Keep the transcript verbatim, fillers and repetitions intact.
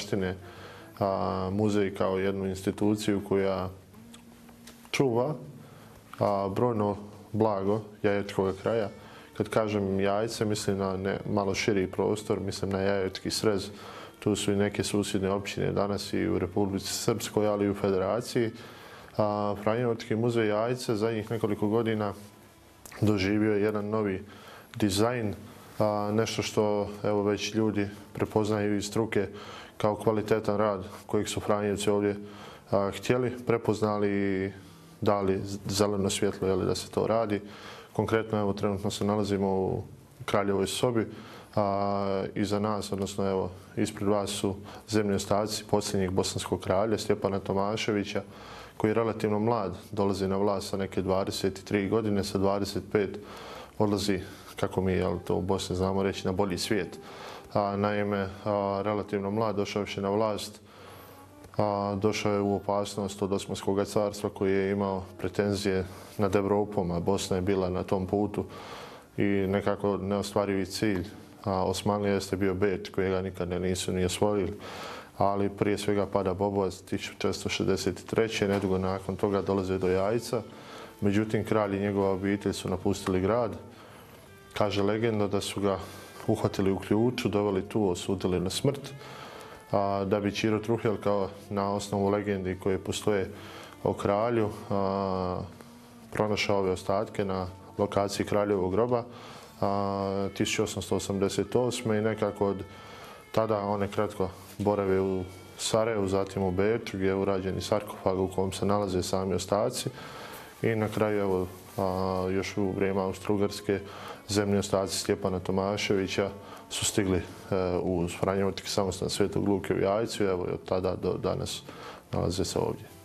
baštine, a, muzej kao jednu instituciju koja čuva a, brojno blago Jaječkog kraja. Kad kažem Jajce, mislim na ne, malo širi prostor, mislim na Jaječki srez. Tu su i neke susjedne općine danas i u Republici Srpskoj, ali i u Federaciji. A, Franjevački muzej Jajce zadnjih nekoliko godina doživio je jedan novi dizajn, a, nešto što evo već ljudi prepoznaju iz struke kao kvalitetan rad kojeg su Franjevci ovdje a, htjeli, prepoznali i dali zeleno svjetlo jeli, da se to radi. Konkretno, evo, trenutno se nalazimo u Kraljevoj sobi. A, iza nas, odnosno evo, ispred vas su zemlji ostaci posljednjeg bosanskog kralja Stjepana Tomaševića, koji je relativno mlad, dolazi na vlast sa neke dvadeset tri godine, sa dvadeset pet odlazi, kako mi jel, to u Bosni znamo reći, na bolji svijet. A, naime, a, relativno mlad, došao je na vlast, a, došao je u opasnost od Osmanskog carstva koji je imao pretenzije nad Evropom, a Bosna je bila na tom putu i nekako neostvarivi cilj. A Osmanlija jeste bio Beč kojega nikad nisu ni osvojili, ali prije svega pada Bobovac tisuću četiristo šezdeset treće Nedugo nakon toga dolaze do Jajca. Međutim, kralj i njegova obitelj su napustili grad. Kaže legenda da su ga uhvatili u ključu, doveli tu, osudili na smrt, a, da bi Ćiro Truhel kao na osnovu legendi koje postoje o kralju a, pronašao ove ostatke na lokaciji kraljevog groba a, tisuću osamsto osamdeset osme i nekako od tada one kratko borave u Sarajevu, zatim u Beču gdje je urađeni sarkofag u kojem se nalaze sami ostaci i na kraju evo, a, još u vrijeme Austro-Ugarske zemlji ostaci Stjepana Tomaševića su stigli e, u Franjevački samostan Svetog Luke u Jajcu i evo od tada do danas nalaze se ovdje.